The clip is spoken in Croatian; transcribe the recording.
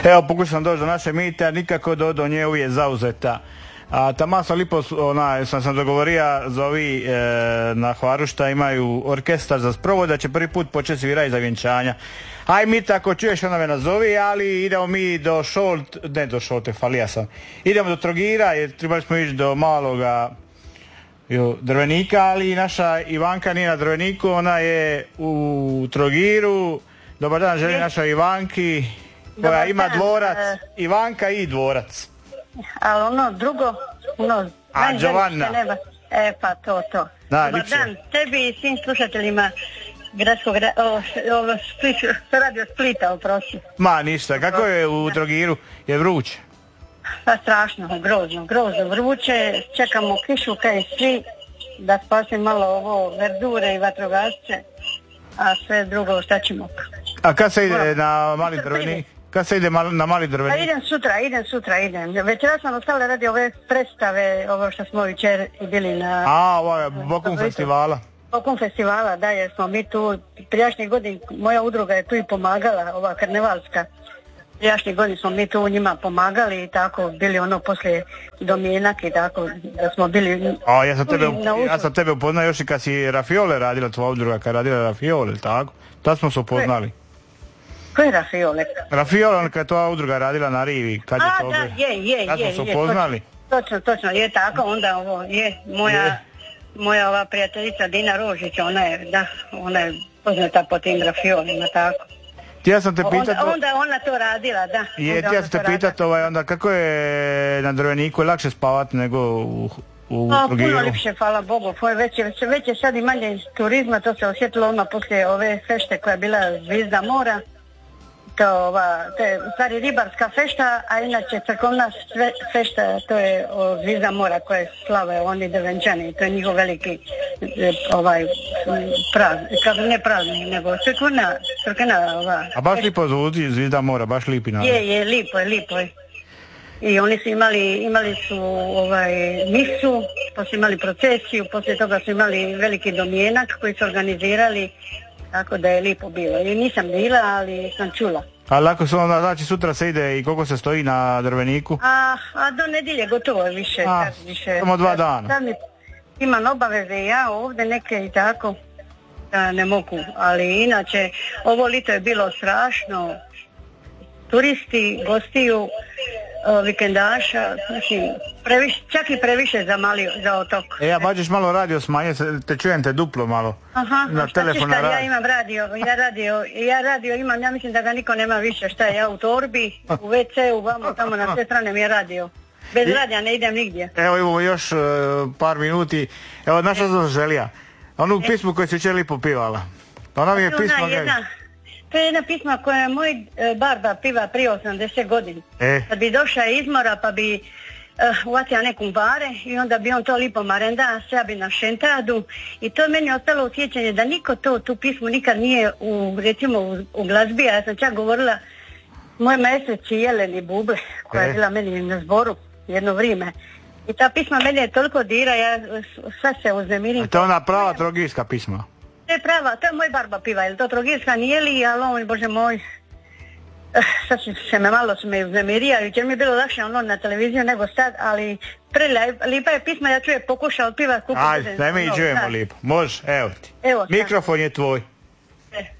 Evo, pokušam doći do naše Mite, nikako do nje uvijek zauzeta. A tamo sam lipo, sam dogovorio zovi na Hvaru šta imaju orkestar za sprovod, da će prvi put početi svirati za vjenčanja. Aj Mita, ako čuješ onda me nazovi, ali idemo mi do Šolte, falija sam. Idemo do Trogira, jer trebali smo ići do maloga Drvenika, ali naša Ivanka nije na Drveniku, ona je u Trogiru. Dobar dan, želim našoj Ivanki, koja ima dvorac, Ivanka i dvorac. Ali ono drugo, Giovanna. Pa to. Dobar dan tebi i svim slušateljima gradskog radio Splita, oprosti. Ma ništa, kako je u Trogiru? Je vruće? Pa strašno, grozno vruće, čekamo kišu kaj svi, da spasi malo ovo verdure i vatrogasce, a sve drugo šta ćemo. A kad se ide na Mali Drvenik? Kad se ide na Mali Drvenik? Pa idem sutra. Večeras sam ostala radi ove predstave, ovo što smo jučer bili na... Bokum festivala. Bokum festivala, da, jer smo mi tu, prijašnji godin, moja udruga je tu i pomagala, ova karnevalska. Prijašnji godin smo mi tu njima pomagali i tako, bili ono poslije domjenak i tako, da smo bili... Ja sam tebe upoznao još i kad si Rafiole radila, tvoja udruga, kad radila Rafiole, tako? Tad smo se upoznali. Ko je Rafiole? Rafiole, kad je tvoja udruga radila na Rivi. Kad je. Tad smo se upoznali. Točno, je tako, onda ovo je moja ova prijateljica Dina Rožić, ona je poznata po tim Rafiolima, tako. Htio sam te pitat... Onda ona to radila, da. Htio sam te pitat onda kako je na Drveniku lakše spavat nego u Trogiru? Puno ljepše, hvala Bogu. Već je sad i manje turizma, to se osjetilo odmah poslije ove fešte koja je bila Zvizda mora. To je u stvari ribarska fešta, a inače crkovna fešta, to je Zvizda mora koje slave oni Drvenčani, to je njihov veliki praznik, ne praznik, nego crkvena A baš lipo zvuči Zvizda mora, baš lipi naravno. Je, lipo je. I oni su imali su misu, pa su imali procesiju, poslije toga su imali veliki domjenak koji su organizirali, tako da je lipo bilo. I nisam bila, ali sam čula. Ali ako se onda, znači sutra se ide i koliko se stoji na Drveniku? A do nedjelje gotovo je više. Samo 2 dana. Sad imam obaveze i ja ovdje neke i tako, da ne mogu, ali inače ovo lito je bilo strašno. Turisti, gostiju, vikendaša, znači čak i previše za otok. Ja bađeš malo radio smanje, te čujem te duplo malo. Na telefon ja imam radio imam, ja mislim da ga niko nema više, šta je, ja u torbi, u WC-u, vamo tamo na sve strane mi je radio. Bez radija ne idem nigdje. Evo imamo još par minuti, evo naša Želija, onu pismu koju si jučer lipo pivala. Ona mi je pisma... To je jedna pisma koja je moj barba piva prije 80 godina. Kad bi došao iz mora pa bi uvatio nekom bare i onda bi on to lipo marenda, sve bi na šentadu i to meni ostalo u sjećanje da niko tu pismu nikad nije recimo u glazbi, a ja sam čak govorila moj meseči Jeleni Buble koja je bila meni na zboru jedno vrijeme. I ta pisma meni je toliko dira, ja sve se uznemirim. To je ona prava trogirska pisma. To je prava, to je moj barba piva, jer to trogirska nije li, ali on, bože moj, sad se me malo uznemirija, jučer mi je bilo lakše na televiziju nego sad, ali lipa je pisma, ja ću je pokušao od piva. Ajde, daj mi i čujemo lipo, može, evo ti. Mikrofon je tvoj.